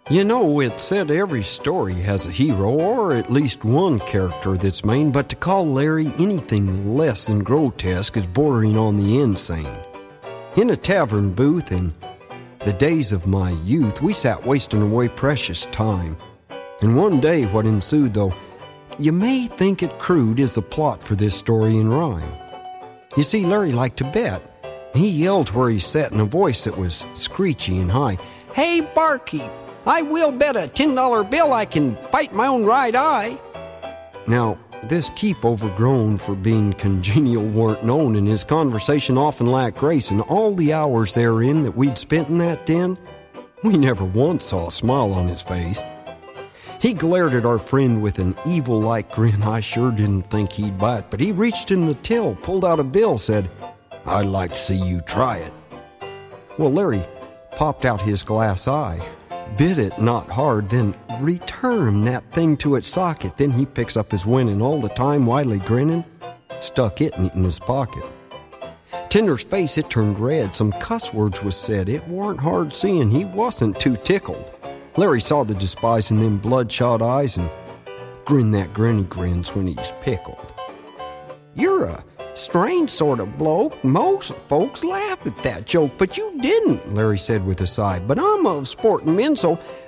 You know, it's said every story has a hero, or at least one character that's main, but to call Larry anything less than grotesque is bordering on the insane. In a tavern booth in the days of my youth, we sat wasting away precious time. And one day what ensued, though, you may think it crude, is the plot for this story in rhyme. You see, Larry liked to bet. He yelled where he sat in a voice that was screechy and high, "Hey, barkeep, I will bet a $10 bill I can fight my own right eye." Now, this keep overgrown for being congenial weren't known, and his conversation often lacked grace, and all the hours therein that we'd spent in that den, we never once saw a smile on his face. He glared at our friend with an evil-like grin. I sure didn't think he'd buy it, but he reached in the till, pulled out a bill, said, "I'd like to see you try it." Well, Larry popped out his glass eye, bit it not hard, then returned that thing to its socket. Then he picks up his winning, all the time widely grinning, stuck it in his pocket. Tinder's face, it turned red. Some cuss words was said. It warn't hard seeing he wasn't too tickled. Larry saw the despise in them bloodshot eyes and grinned that grin he grins when he's pickled. "You're a strange sort of bloke. Most folks laugh at that joke, but you didn't," Larry said with a sigh. "But I'm of sporting men, so